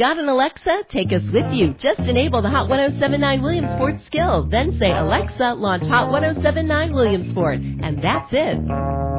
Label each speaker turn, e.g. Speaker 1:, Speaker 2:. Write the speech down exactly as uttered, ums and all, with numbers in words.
Speaker 1: Got an Alexa? Take us with you. Just enable the Hot ten seventy-nine Williamsport skill. Then say, Alexa, launch Hot ten seventy-nine Williamsport. And that's it.